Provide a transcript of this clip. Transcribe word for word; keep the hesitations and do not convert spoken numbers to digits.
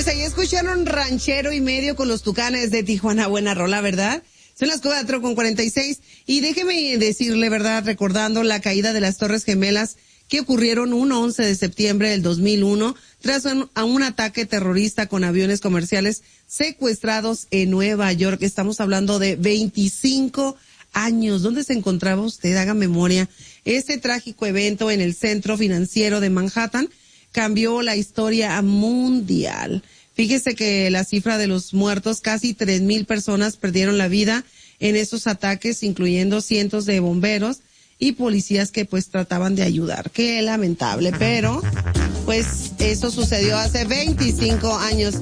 Pues ahí escucharon Ranchero y Medio con los Tucanes de Tijuana. Buena rola, ¿verdad? Son las cuatro con cuarenta y seis. Y déjeme decirle, ¿verdad? Recordando la caída de las Torres Gemelas que ocurrieron un once de septiembre del dos mil uno tras un, a un ataque terrorista con aviones comerciales secuestrados en Nueva York. Estamos hablando de veinticinco años. ¿Dónde se encontraba usted? Haga memoria. Este trágico evento en el centro financiero de Manhattan cambió la historia mundial. Fíjese que la cifra de los muertos, casi tres mil personas perdieron la vida en esos ataques, incluyendo cientos de bomberos y policías que pues trataban de ayudar. Qué lamentable, pero pues eso sucedió hace veinticinco años.